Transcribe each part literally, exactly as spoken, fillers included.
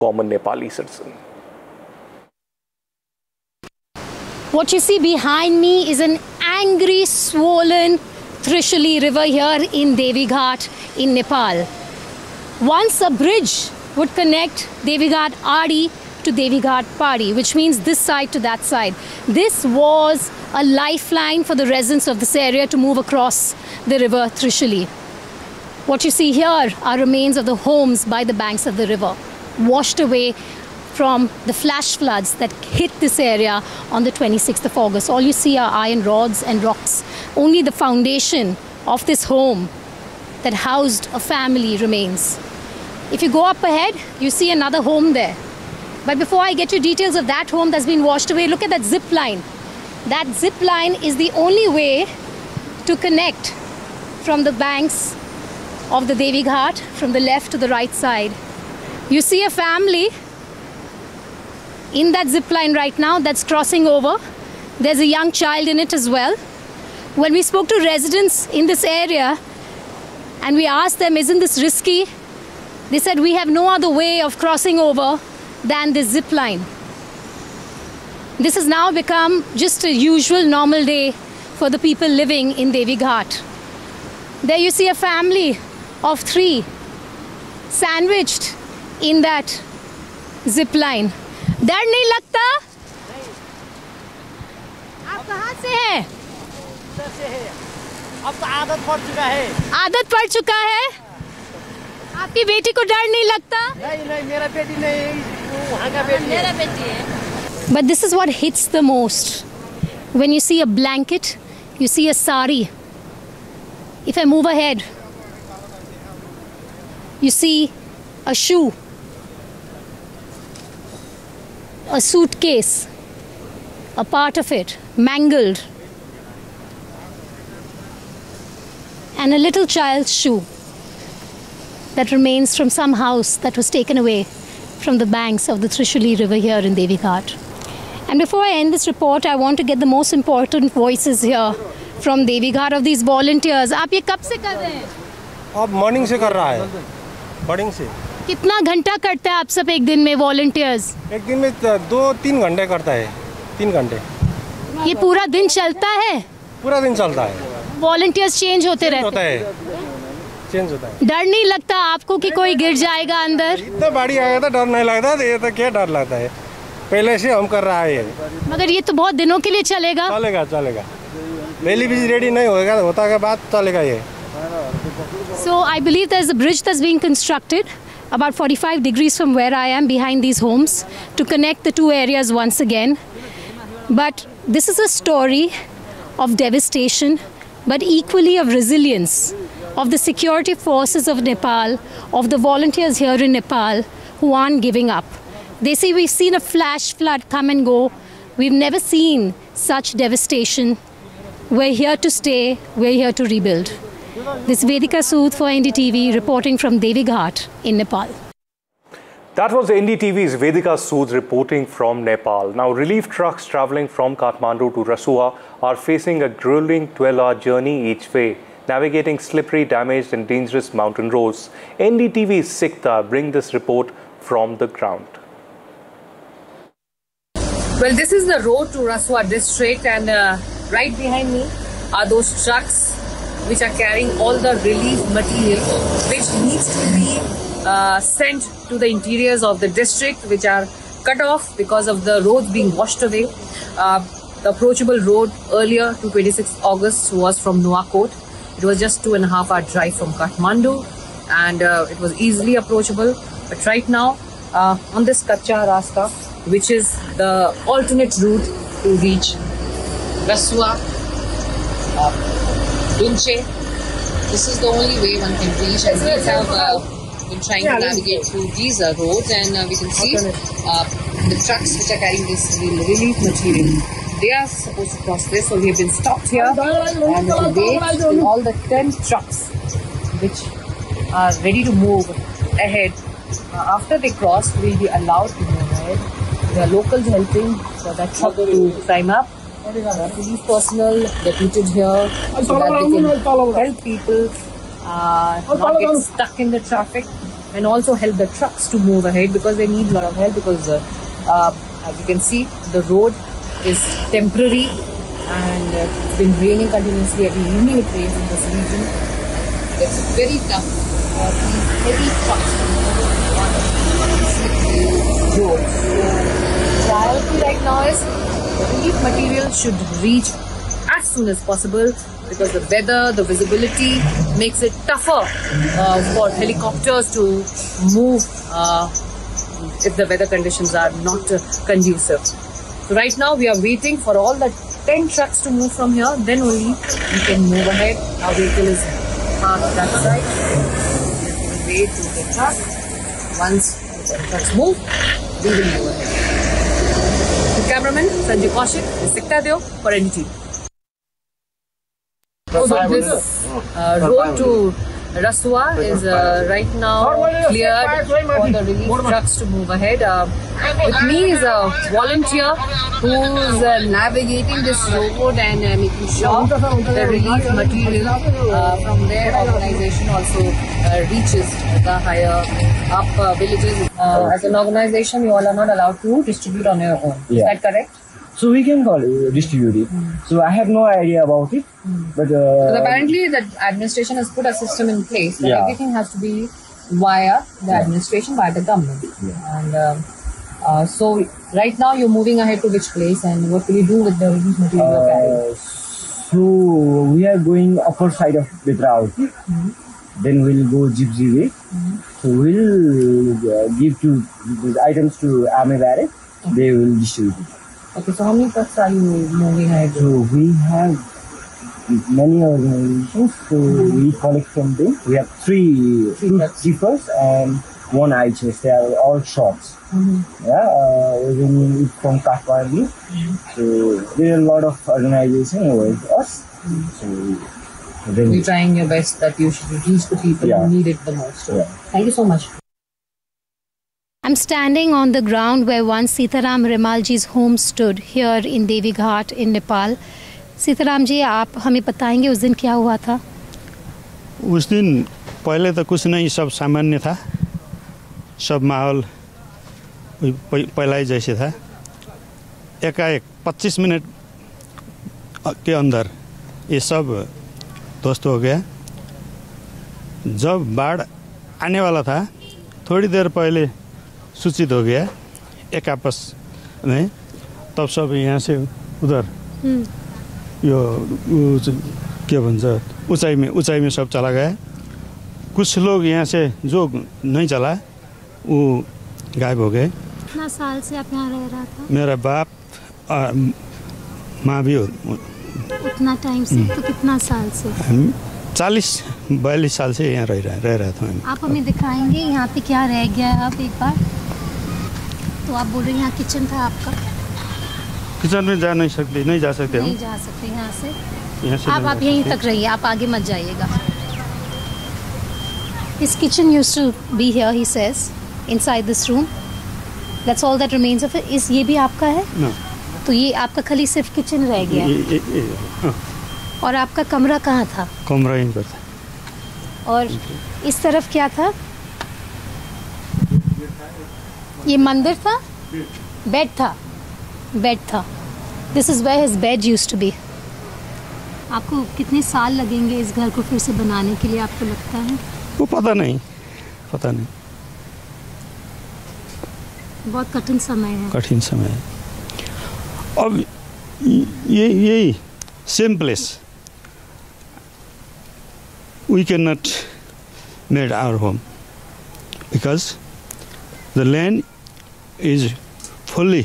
common Nepali citizen. What you see behind me is an angry, swollen Trishuli river here in Devi Ghat in Nepal. Once a bridge would connect Devi Ghat Adi to Devi Ghat Padi, which means this side to that side. This was a lifeline for the residents of this area to move across the river Trishuli. What you see here are remains of the homes by the banks of the river, washed away from the flash floods that hit this area on the twenty-sixth of August. All you see are iron rods and rocks. Only the foundation of this home that housed a family remains. If you go up ahead, you see another home there. But before I get you details of that home that's been washed away, look at that zip line. That zip line is the only way to connect from the banks of the Devi Ghat from the left to the right side. You see a family in that zip line right now that's crossing over. There's a young child in it as well. When we spoke to residents in this area and we asked them, isn't this risky? They said, we have no other way of crossing over than this zip line. This has now become just a usual normal day for the people living in Devi Ghat. There you see a family of three sandwiched in that zip line. डर नहीं लगता? आप कहाँ से हैं? इधर से है। अब तो आदत पड़ चुका है। आदत पड़ चुका है? आपकी बेटी को डर नहीं लगता? नहीं नहीं मेरा बेटी नहीं, वहाँ का बेटी है। मेरा बेटी है। But this is what hits the most. When you see a blanket, you see a sari. If I move ahead, you see a shoe, a suitcase, a part of it mangled, and a little child's shoe that remains from some house that was taken away from the banks of the Trishuli river here in Devi Ghat. And before I end this report, I want to get the most important voices here from Devi Ghat of these volunteers. आप ये कब से कर रहे हैं? अब morning से कर रहा है, मॉर्निंग से। कितना घंटा करते हैं आप सब एक दिन में वॉलंटियर्स? एक दिन में दो तीन घंटे करता है, तीन घंटे। ये पूरा दिन चलता है? पूरा दिन चलता है। वॉलंटियर्स चेंज होते रहते होता है, चेंज होता है। डर नहीं लगता आपको कि कोई गिर जाएगा अंदर? इतना बाढ़ आया था, डर नहीं लगता, ये तो क्या डर लगता है, पहले से हम कर रहा है। मगर ये तो बहुत दिनों के लिए चलेगा। चलेगा चलेगा पहले भी रेडी नहीं होगा, होता के बाद चलेगा ये। So I believe there's a bridge that's being constructed about forty-five degrees from where I am behind these homes to connect the two areas once again. But this is a story of devastation, but equally of resilience, of the security forces of Nepal, of the volunteers here in Nepal who aren't giving up. They say we've seen a flash flood come and go. We've never seen such devastation. We're here to stay. We're here to rebuild. This is Vedika Sood for N D T V reporting from Devi Ghat in Nepal. That was N D T V's Vedika Sood reporting from Nepal. Now, relief trucks travelling from Kathmandu to Rasua are facing a grueling twelve hour journey each way, navigating slippery, damaged and dangerous mountain roads. N D T V's Sikta bring this report from the ground. Well, this is the road to Rasua district, and uh, right behind me are those trucks which are carrying all the relief material which needs to be uh, sent to the interiors of the district, which are cut off because of the roads being washed away. Uh, the approachable road earlier to twenty-sixth August was from Nuwakot. It was just two and a half hour drive from Kathmandu, and uh, it was easily approachable. But right now, uh, on this Kacha Rasta, which is the alternate route to reach Rasua, uh, Dunche, this is the only way one can reach, and we have uh, been trying to navigate through these uh, roads, and uh, we can see uh, the trucks which are carrying this relief material. They are supposed to cross this, so we have been stopped here and today all the ten trucks which are ready to move ahead. Uh, after they cross, will be allowed to move ahead. There are locals helping for that truck to climb up. Uh, police personnel deputed here so that they can help people uh, not get stuck in the traffic. and also help the trucks to move ahead because they need a lot of help because uh, uh, as you can see the road is temporary and uh, it's been raining continuously. Every evening it rains in this region. It's very tough for these heavy trucks to move on the slippery road. So priority right now is the relief material should reach as soon as possible because the weather, the visibility makes it tougher uh, for helicopters to move uh, if the weather conditions are not uh, conducive. So right now we are waiting for all the ten trucks to move from here, then only we can move ahead. Our vehicle is parked that side. We'll wait to the truck. Once the trucks move, we will move ahead. The cameraman Sanjay Kaushik is Sikta for N D T V. So this uh, road to Rasua is uh, right now cleared for the relief trucks to move ahead. Uh, with me is a volunteer who's uh, navigating this road and uh, making sure the relief material uh, from their organization also uh, reaches the higher up uh, villages. Uh, as an organization, you all are not allowed to distribute on your own. Is Yeah. that correct? So we can call it, distribute it. Mm. So I have no idea about it, Mm. but uh, So apparently the administration has put a system in place that Yeah. everything has to be via the administration, via the government. Yeah. And um, uh, so right now you're moving ahead to which place and what will you do with the relief material you're carrying? uh, so we are going upper side of Bedravati. Mm. Then we'll go Gypsy way. Mm. So we'll uh, give to these items to Army Barrack. They will distribute it. Okay, so how many trucks are you moving ahead with? So we have many organizations. So we collect from them. We have three Three two trucks. jeepers and one I H S. They are all shops. Mm-hmm. Yeah, uh, we're bringing it from Kathmandu. So there are a lot of organizations over us. So then You're trying your best that you should reach the people Yeah. who need it the most. Yeah. Thank you so much. I'm standing on the ground where once Sitaram Rimalji's home stood here in Devi Ghat in Nepal. Sitaram ji, आप हमें बताएंगे उस दिन क्या हुआ था? उस दिन पहले तो कुछ नहीं, सब सामान्य था, सब माहौल पहला ही जैसे था। एकाएक पच्चीस मिनट के अंदर ये सब ध्वस्त हो गया। जब बाढ़ आने वाला था थोड़ी देर पहले सूचित हो गया एक आपस में, तब सब यहाँ से उधर यो के भन्छ ऊंचाई में ऊंचाई में सब चला गया। कुछ लोग यहाँ से जो नहीं चला वो गायब हो गए। कितना साल से आप यहाँ रह रहा था? मेरा बाप आ, माँ भी हो, उतना टाइम से तो कितना साल से? हम चालीस बयालीस साल से यहाँ रह रहा रह रहा था। हम आप हमें दिखाएंगे यहाँ पे क्या रह गया है आप एक बार? तो आप बोल रहे हैं यहाँ किचन था आपका? किचन में जा नहीं सकते, नहीं जा सकते नहीं हम जा सकते यहाँ से। यहाँ से आप नहीं आप जा यहीं सकते। तक रहिए, आप आगे मत जाइएगा। His kitchen used to be here, he says, inside this room. That's all that remains of it. इस ये भी आपका है? No. तो ये आपका खाली सिर्फ किचन रह गया है। ये- ये- ये- हाँ, और आपका कमरा कहाँ था? कमरा यहीं पर था। और इस तरफ क्या था? ये मंदिर था? बेड था? बेड था। This is where his bed used to be. आपको कितने साल लगेंगे इस घर को फिर से बनाने के लिए, आपको लगता है? वो पता नहीं, पता नहीं, बहुत कठिन समय है। कठिन समय है। अब ये यही same place we cannot made our home because the land is fully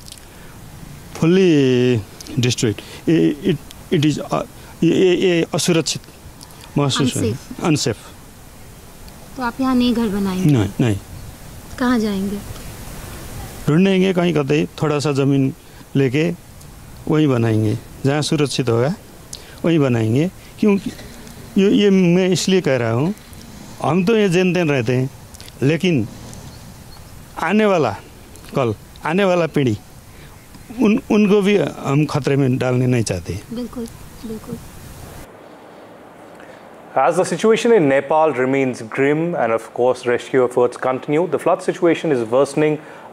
fully destroyed. It it, it is uh, ये ये असुरक्षित महसूस है, अनसेफ। तो आप यहाँ नहीं घर बनाएंगे? नहीं नहीं, कहाँ जाएंगे? ढूंढेंगे कहीं कतई थोड़ा सा ज़मीन लेके वहीं बनाएंगे, जहाँ सुरक्षित होगा वहीं बनाएंगे। क्योंकि ये ये मैं इसलिए कह रहा हूँ, हम तो ये जेन तेन रहते हैं, लेकिन आने वाला कल आने वाला पीढ़ी उन उनको भी हम खतरे में डालने नहीं चाहते। बिल्कुल बिल्कुल। As the situation in Nepal remains grim and of course rescue efforts continue, the flood situation is worsening